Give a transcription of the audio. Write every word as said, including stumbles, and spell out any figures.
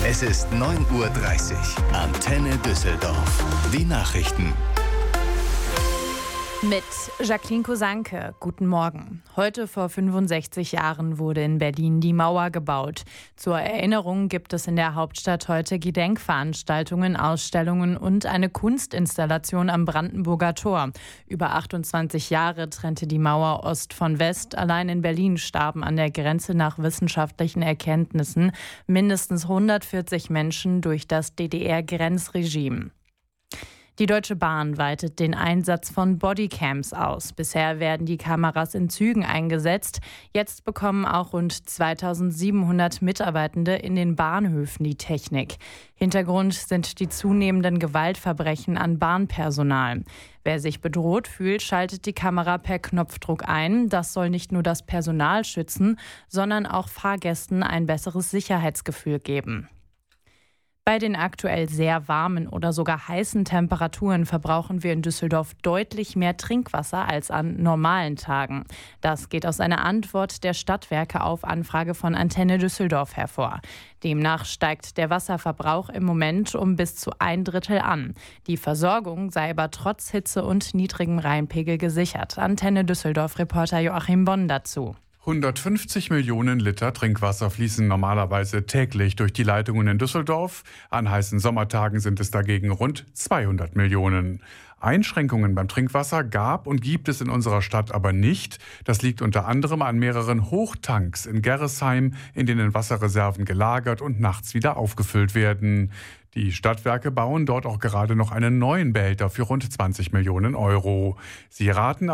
Es ist neun Uhr dreißig. Antenne Düsseldorf. Die Nachrichten. Mit Jacqueline Kosanke. Guten Morgen. Heute vor fünfundsechzig Jahren wurde in Berlin die Mauer gebaut. Zur Erinnerung gibt es in der Hauptstadt heute Gedenkveranstaltungen, Ausstellungen und eine Kunstinstallation am Brandenburger Tor. Über achtundzwanzig Jahre trennte die Mauer Ost von West. Allein in Berlin starben an der Grenze nach wissenschaftlichen Erkenntnissen mindestens hundertvierzig Menschen durch das D D R-Grenzregime. Die Deutsche Bahn weitet den Einsatz von Bodycams aus. Bisher werden die Kameras in Zügen eingesetzt. Jetzt bekommen auch rund zweitausendsiebenhundert Mitarbeitende in den Bahnhöfen die Technik. Hintergrund sind die zunehmenden Gewaltverbrechen an Bahnpersonal. Wer sich bedroht fühlt, schaltet die Kamera per Knopfdruck ein. Das soll nicht nur das Personal schützen, sondern auch Fahrgästen ein besseres Sicherheitsgefühl geben. Bei den aktuell sehr warmen oder sogar heißen Temperaturen verbrauchen wir in Düsseldorf deutlich mehr Trinkwasser als an normalen Tagen. Das geht aus einer Antwort der Stadtwerke auf Anfrage von Antenne Düsseldorf hervor. Demnach steigt der Wasserverbrauch im Moment um bis zu ein Drittel an. Die Versorgung sei aber trotz Hitze und niedrigem Rheinpegel gesichert. Antenne Düsseldorf-Reporter Joachim Bonn dazu. hundertfünfzig Millionen Liter Trinkwasser fließen normalerweise täglich durch die Leitungen in Düsseldorf. An heißen Sommertagen sind es dagegen rund zweihundert Millionen. Einschränkungen beim Trinkwasser gab und gibt es in unserer Stadt aber nicht. Das liegt unter anderem an mehreren Hochtanks in Gerresheim, in denen Wasserreserven gelagert und nachts wieder aufgefüllt werden. Die Stadtwerke bauen dort auch gerade noch einen neuen Behälter für rund zwanzig Millionen Euro. Sie raten